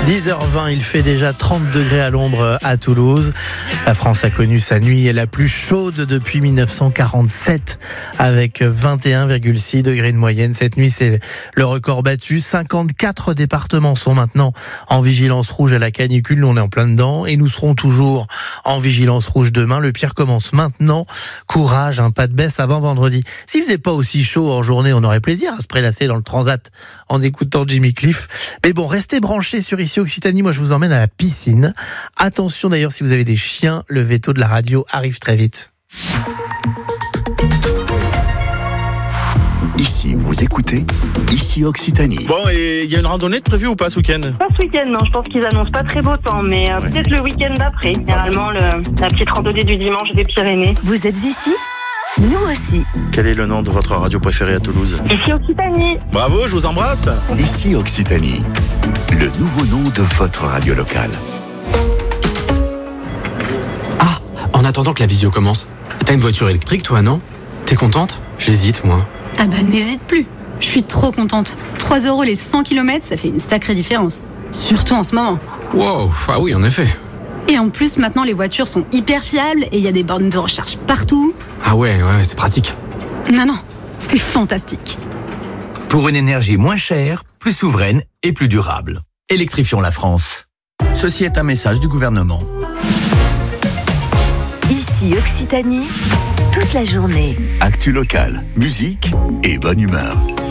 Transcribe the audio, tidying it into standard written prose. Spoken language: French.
10h20, il fait déjà 30 degrés à l'ombre à Toulouse. La France a connu sa nuit la plus chaude depuis 1947 avec 21,6 degrés de moyenne. Cette nuit, c'est le record battu. 54 départements sont maintenant en vigilance rouge à la canicule. Nous, on est en plein dedans et nous serons toujours en vigilance rouge demain. Le pire commence maintenant. Courage, pas de baisse avant vendredi. S'il faisait pas aussi chaud en journée, on aurait plaisir à se prélasser dans le transat en écoutant Jimmy Cliff. Mais bon, restez branchés sur Ici Occitanie. Moi, je vous emmène à la piscine. Attention d'ailleurs, si vous avez des chiens, le veto de la radio arrive très vite. Ici, vous écoutez Ici Occitanie. Bon, et il y a une randonnée de prévue ou pas ce week-end ? Pas ce week-end, non. Je pense qu'ils annoncent pas très beau temps, mais peut-être le week-end d'après. Généralement, la petite randonnée du dimanche des Pyrénées. Vous êtes ici ? Nous aussi. Quel est le nom de votre radio préférée à Toulouse ? Ici Occitanie. Bravo, je vous embrasse. Ici Occitanie, le nouveau nom de votre radio locale. Ah, en attendant que la visio commence, t'as une voiture électrique toi, non ? T'es contente ? J'hésite, moi. Ah bah n'hésite plus. Je suis trop contente. 3 € les 100 km, ça fait une sacrée différence. Surtout en ce moment. Wow, ah oui, en effet. Et en plus, maintenant, les voitures sont hyper fiables et il y a des bornes de recharge partout. Ah ouais, c'est pratique. Non, c'est fantastique. Pour une énergie moins chère, plus souveraine et plus durable. Électrifions la France. Ceci est un message du gouvernement. Ici Occitanie, toute la journée. Actu locale, musique et bonne humeur.